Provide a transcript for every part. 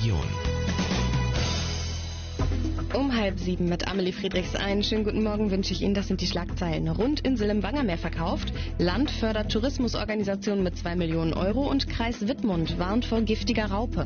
Region. Um 6:30 mit Amelie Friedrichs. Einen schönen guten Morgen wünsche ich Ihnen. Das sind die Schlagzeilen. Rundinsel im Wangermeer verkauft. Land fördert Tourismusorganisationen mit 2 Millionen Euro und Kreis Wittmund warnt vor giftiger Raupe.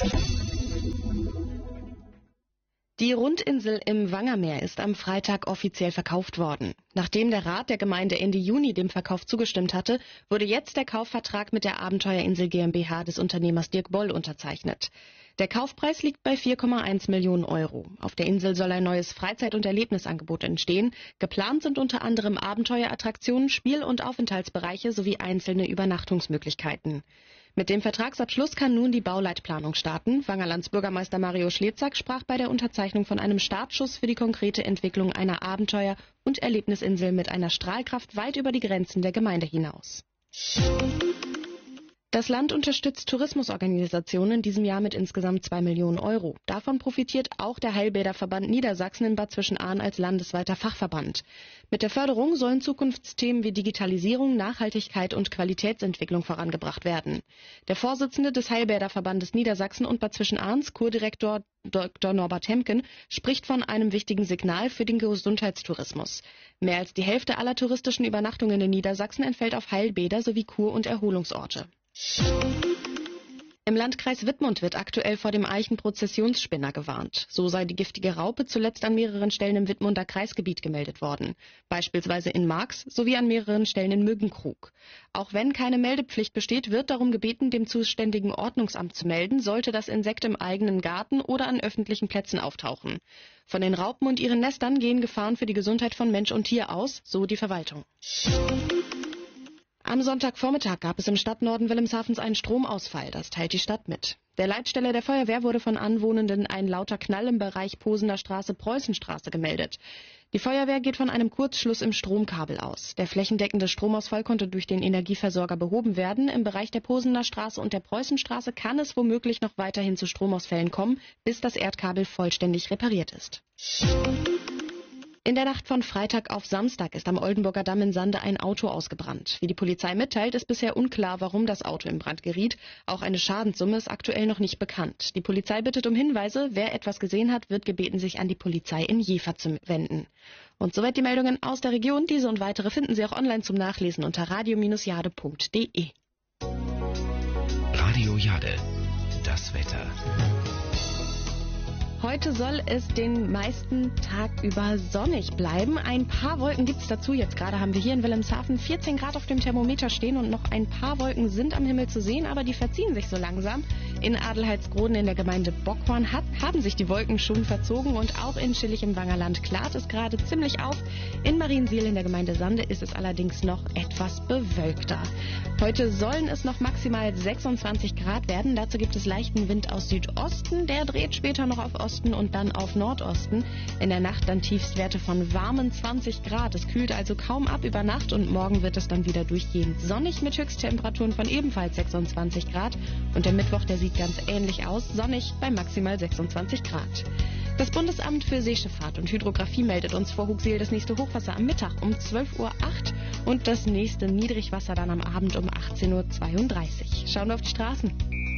Die Rundinsel im Wangermeer ist am Freitag offiziell verkauft worden. Nachdem der Rat der Gemeinde Ende Juni dem Verkauf zugestimmt hatte, wurde jetzt der Kaufvertrag mit der Abenteuerinsel GmbH des Unternehmers Dirk Boll unterzeichnet. Der Kaufpreis liegt bei 4,1 Millionen Euro. Auf der Insel soll ein neues Freizeit- und Erlebnisangebot entstehen. Geplant sind unter anderem Abenteuerattraktionen, Spiel- und Aufenthaltsbereiche sowie einzelne Übernachtungsmöglichkeiten. Mit dem Vertragsabschluss kann nun die Bauleitplanung starten. Wangerlands Bürgermeister Mario Schlezack sprach bei der Unterzeichnung von einem Startschuss für die konkrete Entwicklung einer Abenteuer- und Erlebnisinsel mit einer Strahlkraft weit über die Grenzen der Gemeinde hinaus. Das Land unterstützt Tourismusorganisationen in diesem Jahr mit insgesamt 2 Millionen Euro. Davon profitiert auch der Heilbäderverband Niedersachsen in Bad Zwischenahn als landesweiter Fachverband. Mit der Förderung sollen Zukunftsthemen wie Digitalisierung, Nachhaltigkeit und Qualitätsentwicklung vorangebracht werden. Der Vorsitzende des Heilbäderverbandes Niedersachsen und Bad Zwischenahns, Kurdirektor Dr. Norbert Hemken, spricht von einem wichtigen Signal für den Gesundheitstourismus. Mehr als die Hälfte aller touristischen Übernachtungen in Niedersachsen entfällt auf Heilbäder sowie Kur- und Erholungsorte. Im Landkreis Wittmund wird aktuell vor dem Eichenprozessionsspinner gewarnt. So sei die giftige Raupe zuletzt an mehreren Stellen im Wittmunder Kreisgebiet gemeldet worden. Beispielsweise in Marx sowie an mehreren Stellen in Müggenkrug. Auch wenn keine Meldepflicht besteht, wird darum gebeten, dem zuständigen Ordnungsamt zu melden, sollte das Insekt im eigenen Garten oder an öffentlichen Plätzen auftauchen. Von den Raupen und ihren Nestern gehen Gefahren für die Gesundheit von Mensch und Tier aus, so die Verwaltung. Am Sonntagvormittag gab es im Stadtnorden Wilhelmshavens einen Stromausfall, das teilt die Stadt mit. Der Leitstelle der Feuerwehr wurde von Anwohnenden ein lauter Knall im Bereich Posener Straße-Preußenstraße gemeldet. Die Feuerwehr geht von einem Kurzschluss im Stromkabel aus. Der flächendeckende Stromausfall konnte durch den Energieversorger behoben werden. Im Bereich der Posener Straße und der Preußenstraße kann es womöglich noch weiterhin zu Stromausfällen kommen, bis das Erdkabel vollständig repariert ist. In der Nacht von Freitag auf Samstag ist am Oldenburger Damm in Sande ein Auto ausgebrannt. Wie die Polizei mitteilt, ist bisher unklar, warum das Auto in Brand geriet. Auch eine Schadenssumme ist aktuell noch nicht bekannt. Die Polizei bittet um Hinweise. Wer etwas gesehen hat, wird gebeten, sich an die Polizei in Jever zu wenden. Und soweit die Meldungen aus der Region. Diese und weitere finden Sie auch online zum Nachlesen unter radio-jade.de. Radio Jade, das Wetter. Heute soll es den meisten Tag über sonnig bleiben. Ein paar Wolken gibt es dazu. Jetzt gerade haben wir hier in Wilhelmshaven 14 Grad auf dem Thermometer stehen und noch ein paar Wolken sind am Himmel zu sehen, aber die verziehen sich so langsam. In Adelheidsgroden in der Gemeinde Bockhorn haben sich die Wolken schon verzogen und auch in Schillig im Wangerland klart es gerade ziemlich auf. In Mariensiel in der Gemeinde Sande ist es allerdings noch etwas bewölkter. Heute sollen es noch maximal 26 Grad werden. Dazu gibt es leichten Wind aus Südosten. Der dreht später noch auf Osten und dann auf Nordosten. In der Nacht dann Tiefstwerte von warmen 20 Grad. Es kühlt also kaum ab über Nacht und morgen wird es dann wieder durchgehend sonnig mit Höchsttemperaturen von ebenfalls 26 Grad. Und der Mittwoch, der sieht ganz ähnlich aus, sonnig bei maximal 26 Grad. Das Bundesamt für Seeschifffahrt und Hydrographie meldet uns vor Hoogseel das nächste Hochwasser am Mittag um 12:08 Uhr und das nächste Niedrigwasser dann am Abend um 18:32 Uhr. Schauen wir auf die Straßen.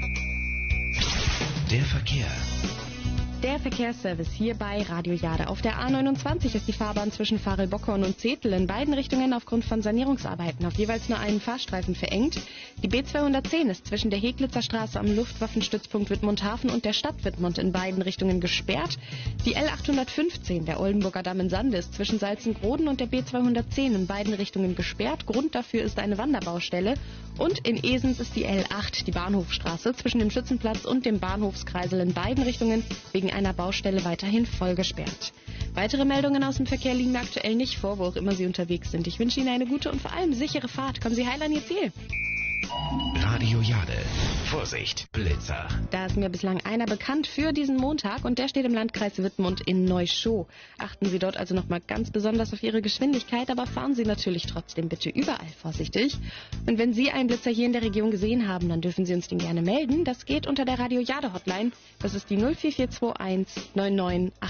Der Verkehr. Der Verkehrsservice hier bei Radio Jade. Auf der A29 ist die Fahrbahn zwischen Farel-Bockhorn und Zetel in beiden Richtungen aufgrund von Sanierungsarbeiten auf jeweils nur einen Fahrstreifen verengt. Die B210 ist zwischen der Heglitzer Straße am Luftwaffenstützpunkt Wittmundhafen und der Stadt Wittmund in beiden Richtungen gesperrt. Die L815, der Oldenburger Damm in Sande, ist zwischen Salzengroden und der B210 in beiden Richtungen gesperrt. Grund dafür ist eine Wanderbaustelle. Und in Esens ist die L8, die Bahnhofstraße, zwischen dem Schützenplatz und dem Bahnhofskreisel in beiden Richtungen wegen einer Baustelle weiterhin voll gesperrt. Weitere Meldungen aus dem Verkehr liegen aktuell nicht vor, wo auch immer Sie unterwegs sind. Ich wünsche Ihnen eine gute und vor allem sichere Fahrt. Kommen Sie heil an Ihr Ziel. Radio Jade. Vorsicht, Blitzer. Da ist mir bislang einer bekannt für diesen Montag und der steht im Landkreis Wittmund in Neuschow. Achten Sie dort also nochmal ganz besonders auf Ihre Geschwindigkeit, aber fahren Sie natürlich trotzdem bitte überall vorsichtig. Und wenn Sie einen Blitzer hier in der Region gesehen haben, dann dürfen Sie uns den gerne melden. Das geht unter der Radio Jade Hotline. Das ist die 04421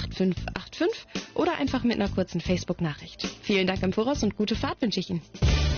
998585 oder einfach mit einer kurzen Facebook-Nachricht. Vielen Dank im Voraus und gute Fahrt wünsche ich Ihnen.